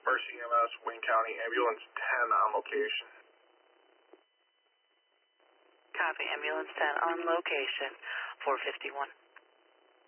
Mercy EMS, Wayne County, ambulance 10 on location. Copy, ambulance 10 on location, 451.